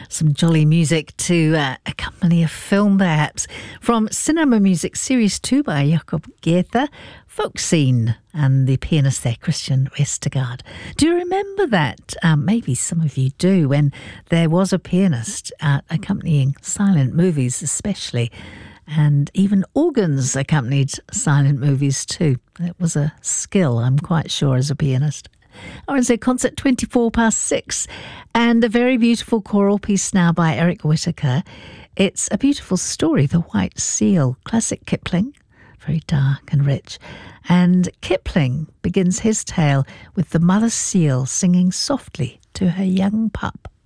Some jolly music to accompany a film, perhaps, from Cinema Music Series 2 by Jakob Goethe, Folk Scene, and the pianist there, Christian Westergaard. Do you remember that? Maybe some of you do, when there was a pianist accompanying silent movies especially, and even organs accompanied silent movies too. It was a skill, I'm quite sure, as a pianist. RNZ Concert 6:24, and a very beautiful choral piece now by Eric Whittaker. It's a beautiful story, The White Seal, classic Kipling, very dark and rich. And Kipling begins his tale with the mother seal singing softly to her young pup.